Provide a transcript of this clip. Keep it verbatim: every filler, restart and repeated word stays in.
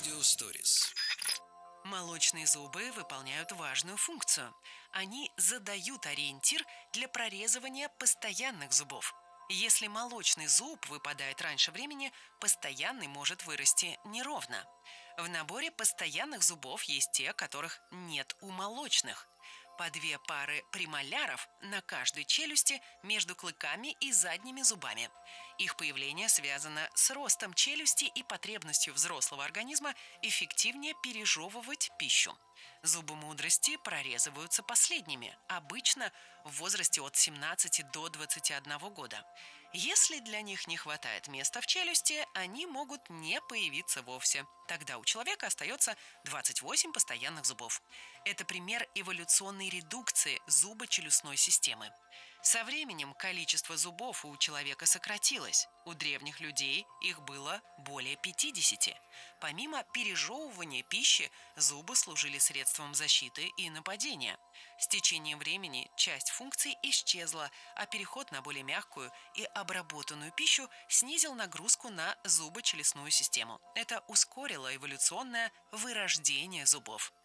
Аудиосторис. Молочные зубы выполняют важную функцию. Они задают ориентир для прорезывания постоянных зубов. Если молочный зуб выпадает раньше времени, постоянный может вырасти неровно. В наборе постоянных зубов есть те, которых нет у молочных. По две пары премоляров на каждой челюсти между клыками и задними зубами. Их появление связано с ростом челюсти и потребностью взрослого организма эффективнее пережевывать пищу. Зубы мудрости прорезываются последними, обычно в возрасте от семнадцати до двадцати одного года. Если для них не хватает места в челюсти, они могут не появиться вовсе. Тогда у человека остается двадцать восемь постоянных зубов. Это пример эволюционной редукции зубочелюстной системы. Со временем количество зубов у человека сократилось. У древних людей их было более пятидесяти. Помимо пережевывания пищи, зубы служили средством защиты и нападения. С течением времени часть функций исчезла, а переход на более мягкую и обработанную пищу снизил нагрузку на зубочелюстную систему. Это ускорило эволюционное вырождение зубов.